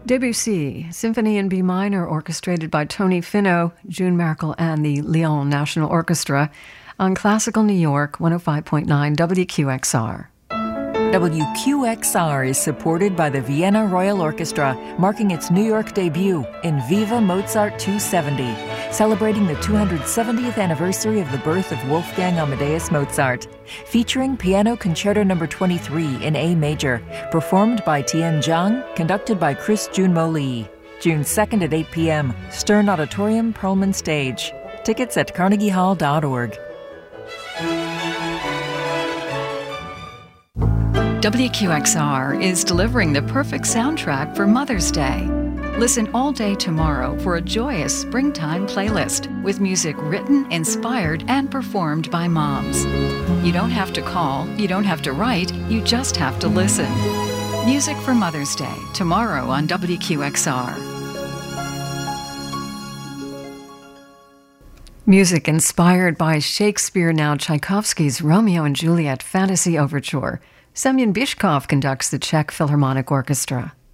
Debussy, Symphony in B minor, orchestrated by Tony Finau, June Merkel, and the Lyon National Orchestra, on Classical New York 105.9 WQXR. WQXR is supported by the Vienna Royal Orchestra, marking its New York debut in Viva Mozart 270, celebrating the 270th anniversary of the birth of Wolfgang Amadeus Mozart, featuring Piano Concerto No. 23 in A major, performed by Tian Zhang, conducted by Chris Junmo Lee. June 2nd at 8 p.m., Stern Auditorium, Perlman Stage. Tickets at carnegiehall.org. WQXR is delivering the perfect soundtrack for Mother's Day. Listen all day tomorrow for a joyous springtime playlist with music written, inspired, and performed by moms. You don't have to call, you don't have to write, you just have to listen. Music for Mother's Day, tomorrow on WQXR. Music inspired by Shakespeare, now Tchaikovsky's Romeo and Juliet Fantasy Overture. Semyon Bishkov conducts the Czech Philharmonic Orchestra.